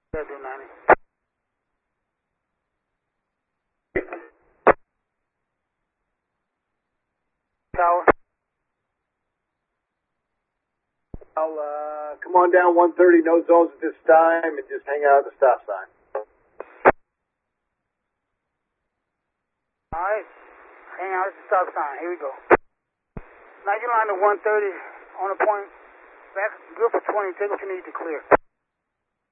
Yeah, do 90. Tower. I'll come on down 130, no zones at this time, and just hang out at the stop sign. Alright. Hang out at the stop sign. Here we go. Now you line to 130 on the point. Back, good for 20. Take what you need to clear.